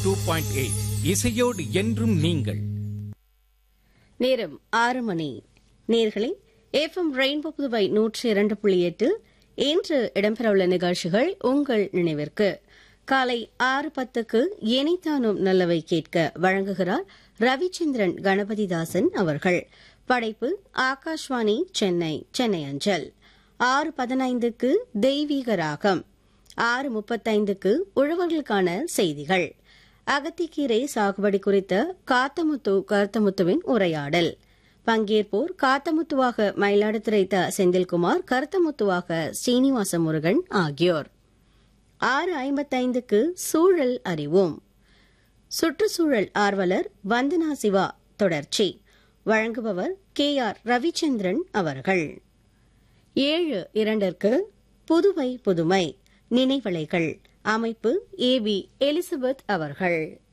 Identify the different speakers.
Speaker 1: 102.8 இசையோடு என்றும் நீங்கள்.
Speaker 2: நேரம் 6 மணி. நேர்களே, எஃப்எம் ரெயின்போ புதுவை 102.8 இன்று இடம்பெறவுள்ள நிகழ்ச்சிகள் உங்கள் நினைவிற்கு. காலை 6:10க்கு இணைத்தானும் நல்லவை கேட்க வழங்குகிறார் ரவிச்சந்திரன் கணபதிதாசன் அவர்கள். படைப்பு ஆகாஷ்வாணி சென்னை அஞ்சல். 6:15க்கு தெய்வீக ராகம். 6:35க்கு உழவர்களுக்கான செய்திகள். அகத்திக்கீரை சாகுபடி குறித்த கருத்தமுத்துவின் உரையாடல். பங்கேற்போர் காத்தமுத்துவாக மயிலாடுதுறை செந்தில்குமார், கருத்தமுத்துவாக ஸ்ரீனிவாச முருகன் ஆகியோர். 6:55க்கு சூழல் அறிவோம். சுற்றுச்சூழல் ஆர்வலர் வந்தனா சிவா தொடர்ச்சி. வழங்குபவர் KR ரவிச்சந்திரன் அவர்கள். 7:02க்கு புதுவை புதுமை நினைவலைகள். அமைப்பு AB எலிசபெத் அவர்கள்.